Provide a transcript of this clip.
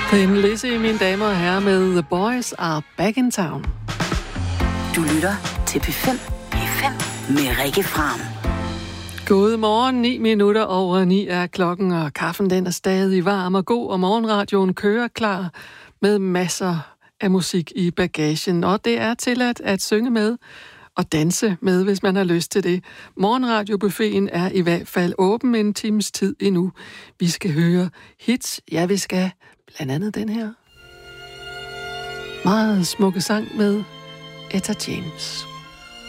Thin Lizzy, mine damer og herrer, med The Boys Are Back in Town. Du lytter til P5 med Rikke Fram. God morgen, 9:09 er klokken, og kaffen den er stadig varm og god, og morgenradioen kører klar med masser af musik i bagagen, og det er tilladt at synge med og danse med, hvis man har lyst til det. Morgenradiobuffeten er i hvert fald åben en times tid endnu. Vi skal høre hits. Ja, vi skal blandt andet den her meget smukke sang med Etta James.